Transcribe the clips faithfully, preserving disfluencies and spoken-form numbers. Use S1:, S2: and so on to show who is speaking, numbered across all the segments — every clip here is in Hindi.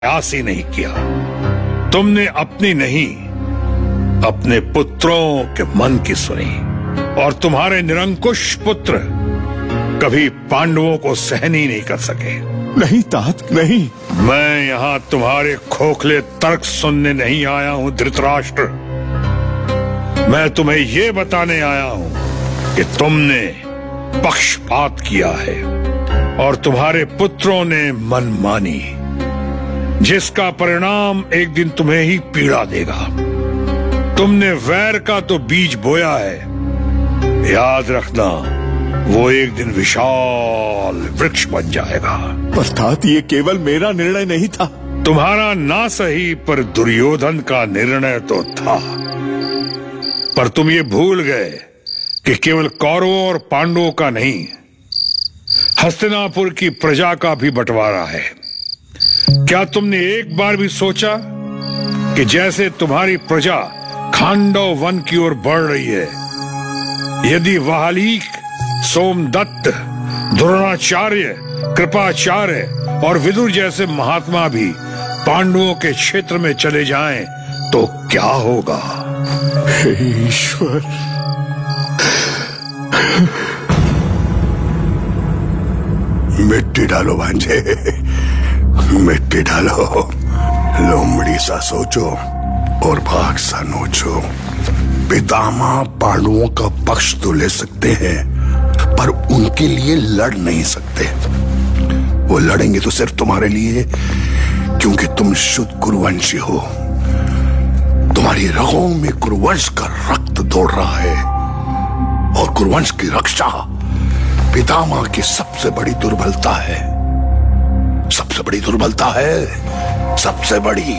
S1: प्रयास ही नहीं किया। तुमने अपनी नहीं, अपने पुत्रों के मन की सुनी, और तुम्हारे निरंकुश पुत्र कभी पांडवों को सहन ही नहीं कर सके।
S2: नहीं तात, नहीं।
S1: मैं यहां तुम्हारे खोखले तर्क सुनने नहीं आया हूं धृतराष्ट्र। मैं तुम्हें यह बताने आया हूं कि तुमने पक्षपात किया है और तुम्हारे पुत्रों ने मनमानी, जिसका परिणाम एक दिन तुम्हें ही पीड़ा देगा। तुमने वैर का तो बीज बोया है, याद रखना वो एक दिन विशाल वृक्ष बन जाएगा।
S2: पर तात, ये केवल मेरा निर्णय नहीं था।
S1: तुम्हारा ना सही पर दुर्योधन का निर्णय तो था। पर तुम ये भूल गए कि केवल कौरवों और पांडवों का नहीं, हस्तिनापुर की प्रजा का भी बंटवारा है। क्या तुमने एक बार भी सोचा कि जैसे तुम्हारी प्रजा खांडव वन की ओर बढ़ रही है, यदि वाहलीक, सोमदत्त, द्रोणाचार्य, कृपाचार्य और विदुर जैसे महात्मा भी पांडवों के क्षेत्र में चले जाएं तो क्या होगा?
S2: हे ईश्वर, मिट्टी डालो भांजे, मिट्टी डालो। लोमड़ी सा सोचो और भाग सा नोचो। पितामह पांडवों का पक्ष तो ले सकते हैं, पर उनके लिए लड़ नहीं सकते। वो लड़ेंगे तो सिर्फ तुम्हारे लिए, क्योंकि तुम शुद्ध कुरुवंशी हो। तुम्हारी रगों में कुरुवंश का रक्त दौड़ रहा है, और कुरुवंश की रक्षा पितामह की सबसे बड़ी दुर्बलता है। सबसे बड़ी दुर्बलता है, सबसे बड़ी।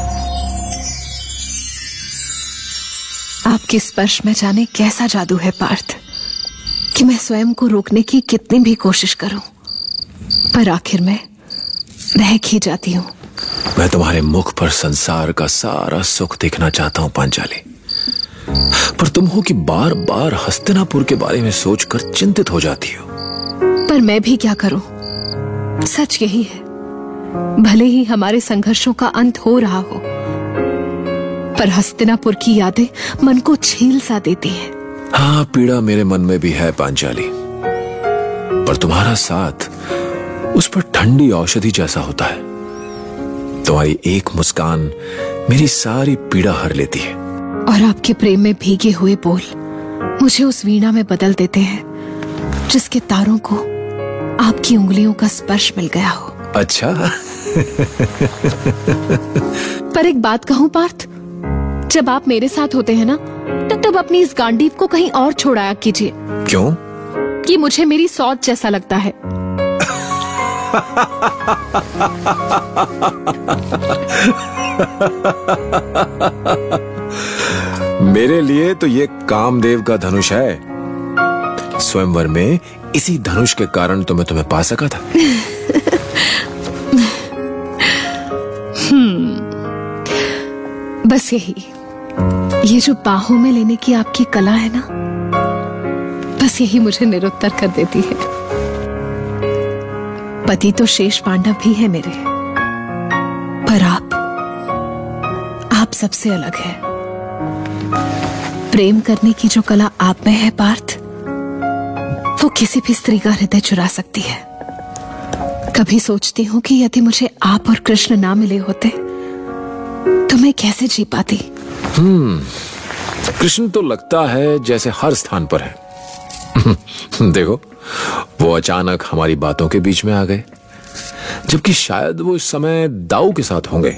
S3: आपके स्पर्श में जाने कैसा जादू है पार्थ, कि मैं स्वयं को रोकने की कितनी भी कोशिश करूं, पर आखिर में बहक ही जाती हूं।
S4: मैं तुम्हारे मुख पर संसार का सारा सुख देखना चाहता हूं पांचाली, पर तुम हो कि बार बार हस्तिनापुर के बारे में सोचकर चिंतित हो जाती हो।
S3: पर मैं भी क्या करूं, सच यही है। भले ही हमारे संघर्षों का अंत हो रहा हो, पर हस्तिनापुर की यादें मन को छील सा देती हैं।
S4: हाँ, पीड़ा मेरे मन में भी है पांचाली, पर तुम्हारा साथ उस पर ठंडी औषधि जैसा होता है। तुम्हारी एक मुस्कान मेरी सारी पीड़ा हर लेती है।
S3: और आपके प्रेम में भीगे हुए बोल मुझे उस वीणा में बदल देते हैं, जिसके तारों को आपकी उंगलियों का स्पर्श मिल गया हो।
S4: अच्छा।
S3: पर एक बात कहूं पार्थ, जब आप मेरे साथ होते हैं ना, तो तब अपनी इस गांडीव को कहीं और छोड़ाया कीजिए।
S4: क्यों?
S3: कि मुझे मेरी सौत जैसा लगता है।
S4: मेरे लिए तो ये कामदेव का धनुष है। स्वयंवर में इसी धनुष के कारण तो मैं तुम्हें पा सका था।
S3: हम्म, बस यही, ये जो बाहों में लेने की आपकी कला है ना, बस यही मुझे निरुत्तर कर देती है। पति तो शेष पांडव भी है मेरे, पर आप आप सबसे अलग है। प्रेम करने की जो कला आप में है पार्थ, वो किसी भी स्त्री का हृदय चुरा सकती है। कभी सोचती हूँ कि यदि मुझे आप और कृष्ण ना मिले होते तो मैं कैसे जी पाती।
S4: हम्म, कृष्ण तो लगता है जैसे हर स्थान पर है। देखो, वो अचानक हमारी बातों के बीच में आ गए, जबकि शायद वो इस समय दाऊ के साथ होंगे।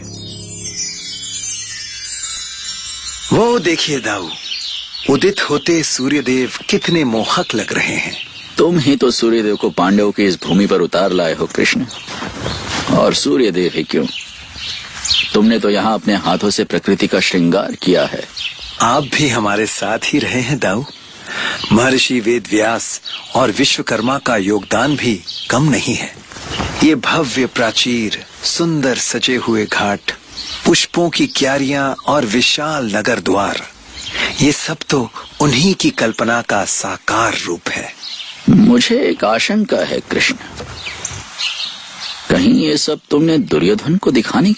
S5: वो देखिए दाऊ, उदित होते सूर्यदेव कितने मोहक लग रहे हैं।
S6: तुम ही तो सूर्यदेव को पांडवों की इस भूमि पर उतार लाए हो कृष्ण। और सूर्यदेव ही क्यों, तुमने तो यहाँ अपने हाथों से प्रकृति का श्रृंगार किया है।
S5: आप भी हमारे साथ ही रहे हैं दाऊ। महर्षि वेदव्यास और विश्वकर्मा का योगदान भी कम नहीं है। ये भव्य प्राचीर, सुंदर सजे हुए घाट, पुष्पों की क्यारियां और विशाल नगर द्वार, ये सब तो उन्हीं की कल्पना का साकार रूप है।
S6: मुझे एक आशंका है कृष्ण। कहीं ये सब तुमने दुर्योधन को दिखाने